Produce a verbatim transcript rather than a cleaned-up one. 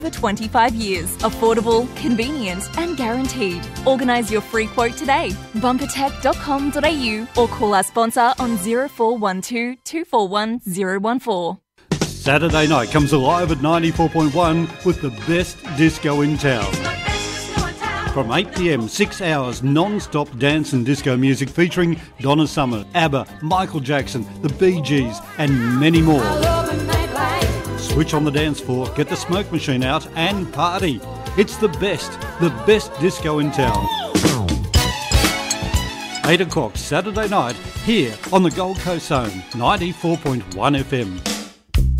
For twenty-five years. Affordable, convenient and guaranteed. Organise your free quote today. bumper tech dot com dot a u or call our sponsor on zero four one two, two four one zero one four. Saturday night comes alive at ninety-four point one with the best disco in town. From eight p m, six hours non-stop dance and disco music featuring Donna Summer, ABBA, Michael Jackson, the Bee Gees and many more. Switch on the dance floor, get the smoke machine out and party. It's the best, the best disco in town. eight o'clock Saturday night here on the Gold Coast Zone, ninety-four point one F M.